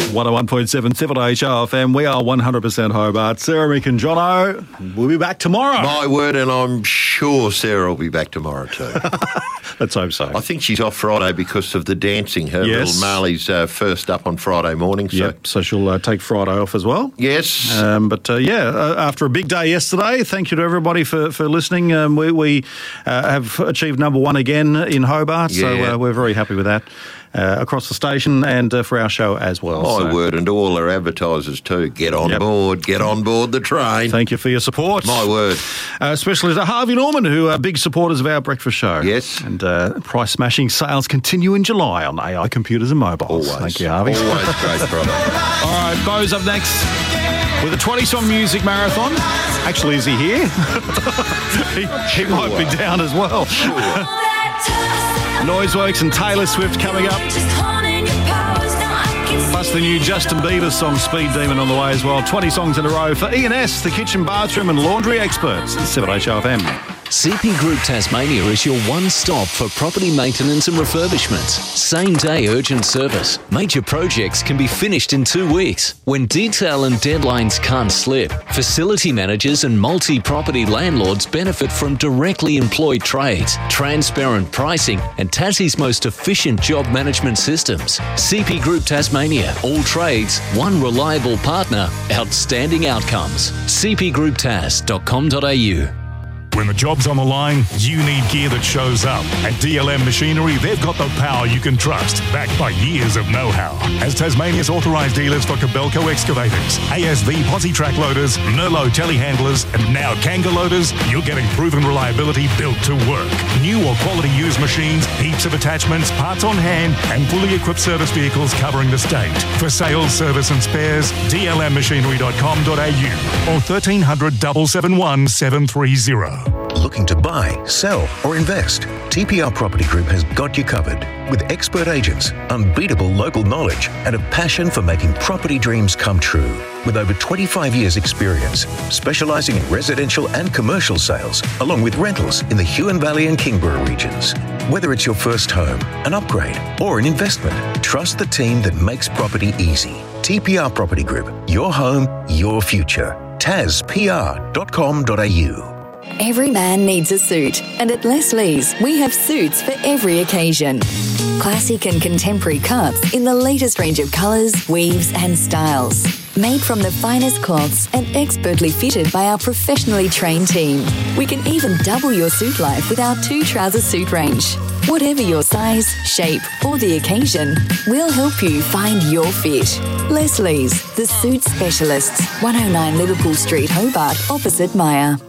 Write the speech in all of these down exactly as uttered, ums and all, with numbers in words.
one oh one point seven Triple H O F M. We are one hundred percent Hobart. Sarah, Mick and Jono, we'll be back tomorrow. My word, and I'm sure Sarah will be back tomorrow too. Let's hope so. I think she's off Friday because of the dancing. Her Yes. little Marley's uh, first up on Friday morning. So. Yep, so she'll uh, take Friday off as well. Yes. Um, but, uh, yeah, uh, after a big day yesterday, thank you to everybody for, for listening. Um, we we uh, have achieved number one again in Hobart, so Yeah. uh, we're very happy with that. Uh, across the station and uh, for our show as well. My so. word, and to all our advertisers too. Get on Yep. board, get on board the train. Thank you for your support. My word. Uh, especially to Harvey Norman, who are big supporters of our breakfast show. Yes. And uh, price-smashing sales continue in July on A I computers and mobiles. Always. Thank you, Harvey. Always great product. All right, Bo's up next with a twenty-song music marathon. Actually, is he here? he he Sure. might be down as well. Noiseworks and Taylor Swift coming up. Plus the new Justin Bieber song, Speed Demon, on the way as well. twenty songs in a row for E and S, the kitchen, bathroom and laundry experts. It's seven H O F M. C P Group Tasmania is your one-stop for property maintenance and refurbishments. Same-day urgent service. Major projects can be finished in two weeks. When detail and deadlines can't slip, facility managers and multi-property landlords benefit from directly employed trades, transparent pricing and Tassie's most efficient job management systems. C P Group Tasmania. All trades, one reliable partner, outstanding outcomes. c p group tas dot com dot a u. When the job's on the line, you need gear that shows up. At D L M Machinery, they've got the power you can trust, backed by years of know-how. As Tasmania's authorised dealers for Kobelco excavators, A S V posi track loaders, Nerlo telehandlers, and now Kanga loaders, you're getting proven reliability built to work. New or quality used machines, heaps of attachments, parts on hand, and fully equipped service vehicles covering the state. For sales, service and spares, d l m machinery dot com dot a u or thirteen hundred, seven seven one, seven three zero. Looking to buy, sell, or invest? T P R Property Group has got you covered. With expert agents, unbeatable local knowledge, and a passion for making property dreams come true. With over twenty-five years experience, specialising in residential and commercial sales, along with rentals in the Huon Valley and Kingborough regions. Whether it's your first home, an upgrade, or an investment, trust the team that makes property easy. T P R Property Group, your home, your future. tas p r dot com dot a u. Every man needs a suit, and at Leslie's, we have suits for every occasion. Classic and contemporary cuts in the latest range of colours, weaves and styles. Made from the finest cloths and expertly fitted by our professionally trained team. We can even double your suit life with our two-trouser suit range. Whatever your size, shape or the occasion, we'll help you find your fit. Leslie's, the suit specialists, one oh nine Liverpool Street, Hobart, opposite Myer.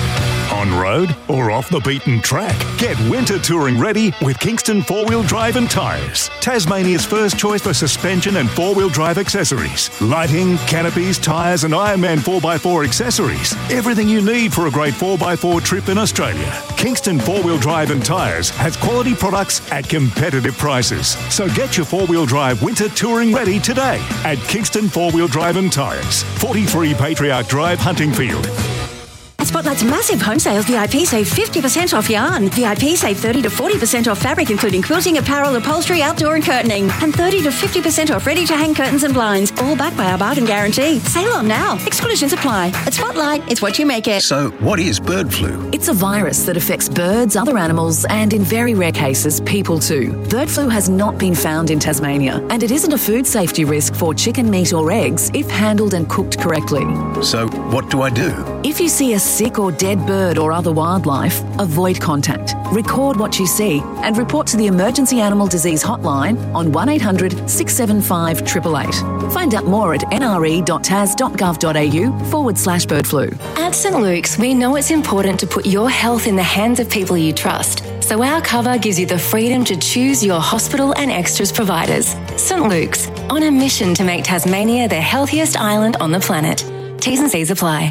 On road or off the beaten track? Get winter touring ready with Kingston four-wheel drive and tyres. Tasmania's first choice for suspension and four-wheel drive accessories. Lighting, canopies, tyres and Ironman four by four accessories. Everything you need for a great four by four trip in Australia. Kingston four-wheel drive and tyres has quality products at competitive prices. So get your four-wheel drive winter touring ready today at Kingston four-wheel drive and tyres. forty-three Patriarch Drive, Huntingfield. At Spotlight's massive home sales, V I P save fifty percent off yarn. V I P save thirty to forty percent off fabric, including quilting, apparel, upholstery, outdoor and curtaining. And thirty to fifty percent off ready-to-hang curtains and blinds, all backed by our bargain guarantee. Sale on now. Exclusions apply. At Spotlight, it's what you make it. So, what is bird flu? It's a virus that affects birds, other animals, and in very rare cases, people too. Bird flu has not been found in Tasmania, and it isn't a food safety risk for chicken meat or eggs if handled and cooked correctly. So, what do I do? If you see a sick or dead bird or other wildlife, avoid contact. Record what you see and report to the Emergency Animal Disease Hotline on one eight hundred, six seven five, eight eight eight. Find out more at n r e dot tas dot gov dot a u forward slash bird flu. At St Luke's, we know it's important to put your health in the hands of people you trust. So our cover gives you the freedom to choose your hospital and extras providers. St Luke's, on a mission to make Tasmania the healthiest island on the planet. T's and C's apply.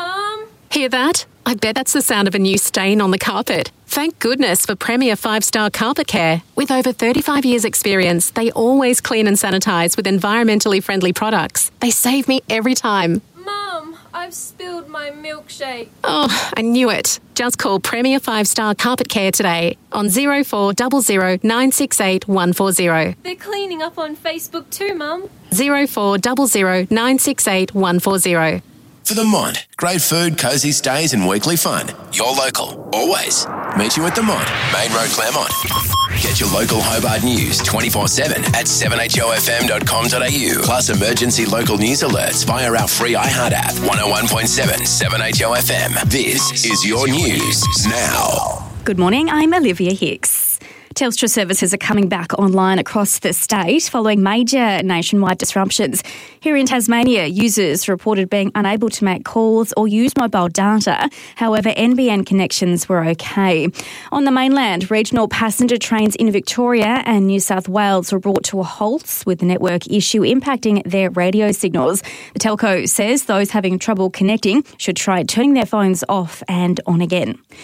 Hear that? I bet that's the sound of a new stain on the carpet. Thank goodness for Premier five-star Carpet Care. With over thirty-five years experience, they always clean and sanitise with environmentally friendly products. They save me every time. Mum, I I've spilled my milkshake. Oh, I knew it. Just call Premier five star Carpet Care today on zero four zero zero nine six eight one four zero. They're cleaning up on Facebook too, Mum. zero four zero zero nine six eight one four zero. For the Mont, great food, cosy stays and weekly fun. You're local, always. Meet you at the Mont, Main Road, Claremont. Get your local Hobart news twenty-four seven at seven h o f m dot com dot a u. Plus emergency local news alerts via our free iHeart app. one oh one point seven, seven H O F M. This is your news now. Good morning, I'm Olivia Hicks. Telstra services are coming back online across the state following major nationwide disruptions. Here in Tasmania, users reported being unable to make calls or use mobile data. However, N B N connections were okay. On the mainland, regional passenger trains in Victoria and New South Wales were brought to a halt with the network issue impacting their radio signals. The telco says those having trouble connecting should try turning their phones off and on again.